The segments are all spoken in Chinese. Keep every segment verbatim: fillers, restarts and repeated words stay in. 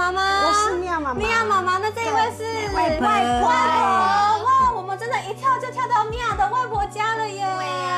妈妈， 我是米娅妈妈。 米娅妈妈，那这一位是外婆。 外婆，哇，我们真的一跳就跳到米娅的外婆家了耶！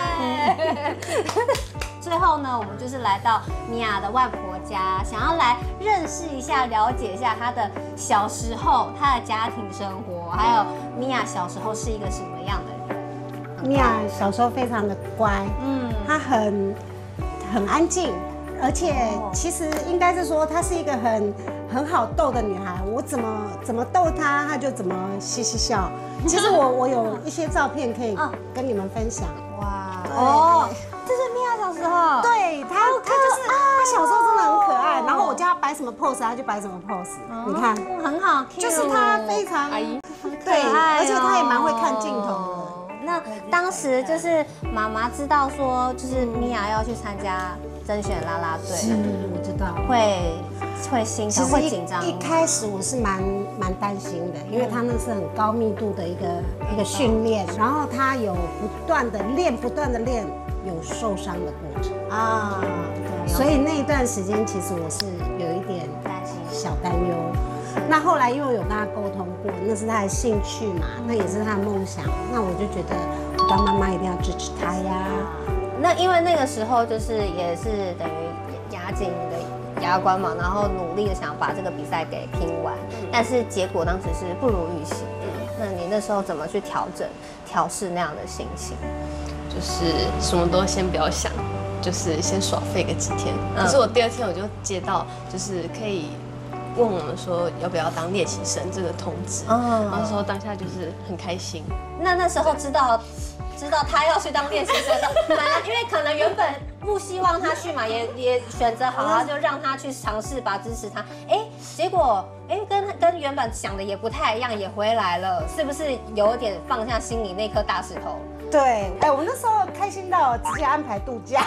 最后呢，我们就是来到米娅的外婆家，想要来认识一下、了解一下她的小时候、她的家庭生活，还有米娅小时候是一个什么样的人。 米娅小时候非常的乖，嗯，她很很安静，而且其实应该是说她是一个很很好逗的女孩。我怎么怎么逗她，她就怎么嘻嘻笑。其实我我有一些照片可以跟你们分享。 哇哦，这是米娅小时候。 对，她她就是她小时候真的很可爱，然后我叫她摆什么 pose， 她就摆什么 pose。你看， 很好， 就是她非常阿姨， 对，而且她也蛮会看镜头的。 那当时就是妈妈知道说，就是米娅要去参加甄选啦啦队， 是，我知道， 会会心疼，会紧张。 一开始我是蛮蛮担心的，因为她那是很高密度的一个一个训练，然后她有不断的练，不断的练，有受伤的过程啊，对，所以那一段时间其实我是有一点担心，小担忧。那后来因为有跟他沟通过，那是他的兴趣嘛，那也是他的梦想，那我就觉得我当妈妈一定要支持他呀。 那因为那个时候就是也是等于压紧你的牙关嘛，然后努力的想把这个比赛给拼完，但是结果当时是不如预期。那你那时候怎么去调整、调试那样的心情？ 就是什么都先不要想，就是先耍废个几天。可是我第二天我就接到，就是可以问我们说要不要当练习生这个通知，嗯，那时候当下就是很开心。 那那时候知道知道他要去当练习生的，因为可能原本不希望他去嘛，也也选择好好就让他去尝试吧，支持他。哎，结果哎跟跟原本想的也不太一样，也回来了，是不是有点放下心里那颗大石头？ 对，哎，我那时候开心到直接安排度假，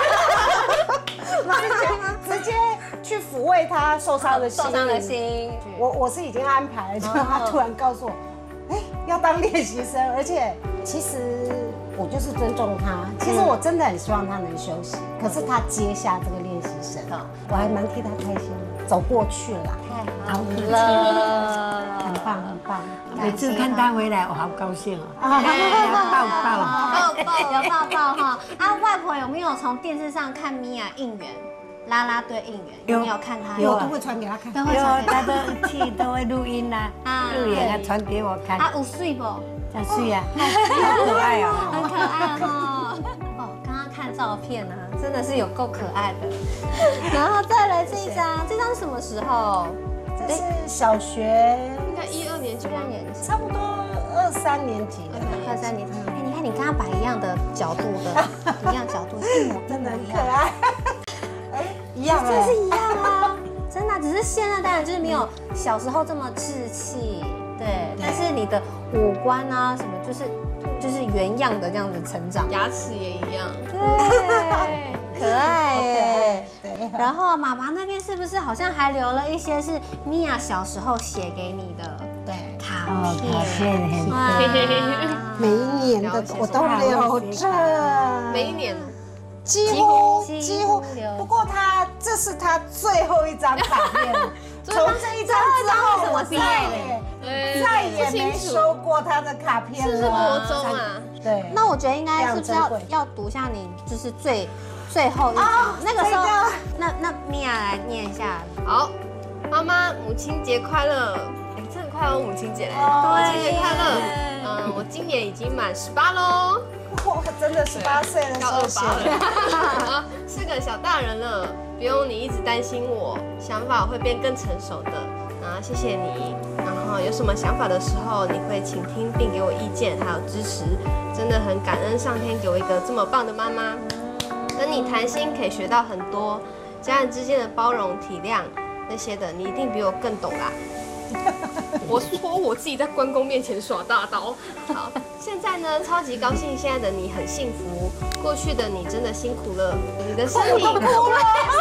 直接直接去抚慰他受伤的心。 受伤的心， 我我是已经安排了，结果他突然告诉我，哎，要当练习生，而且其实我就是尊重他。其实我真的很希望他能休息，可是他接下这个练习生，我还蛮替他开心的，走过去了， 太好了， 很棒很棒。 每次看他回来，我好高兴哦， 抱抱抱抱有抱抱哈。啊，外婆有没有从电视上看米娅应援？啦啦队应援有没有看他？ 有，都会传给他看。 有，他都去都会录音啦，录影啊，传给我看。 他有水不？ 很水啊，好可爱哦， 很可爱哈。哦，刚刚看照片啊，真的是有够可爱的。然后再来这一张，这张是什么时候？ 这是小学， 应该一二年级， 一二年级， 差不多二三年级的， 二三年级。哎，你看你跟他摆一样的角度的，一样角度， 真的很可爱。哎，一样， 真是一样啊，真的，只是现在当然就是没有小时候这么稚气，对，但是你的五官啊什么，就是就是原样的这样子成长， 牙齿也一样， 对，可爱耶。对，然后妈妈那边是不是好像还留了一些是米娅小时候写给你的？对，卡片， 每一年的我都留着， 每一年。 几乎几乎，不过他这是他最后一张卡片，从这一张之后我再也再也没收过他的卡片了。 是不是国中啊？ 对。 那我觉得应该是不是要要读一下你就是最最后一张那个时候，那那米娅来念一下。 好，妈妈母亲节快乐！哎，这很快哦，母亲节嘞！母亲节快乐！嗯，我今年已经满十八喽。 我真的十八岁的时候写了，是个小大人了，不用你一直担心我，想法会变更成熟的。啊，谢谢你。然后有什么想法的时候，你会倾听并给我意见，还有支持，真的很感恩上天给我一个这么棒的妈妈。跟你谈心可以学到很多，家人之间的包容体谅那些的，你一定比我更懂啦。我说我自己在关公面前耍大刀。好，现在呢，超级高兴，现在的你很幸福，过去的你真的辛苦了，你的身体。 哭了，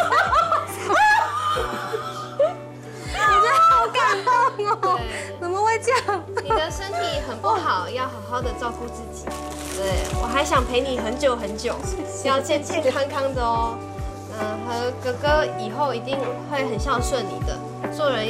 我觉得好感动哦，怎么会这样？ 你的身体很不好，要好好的照顾自己。对，我还想陪你很久很久，要健健康康的哦。嗯，和哥哥以后一定会很孝顺你的，做人。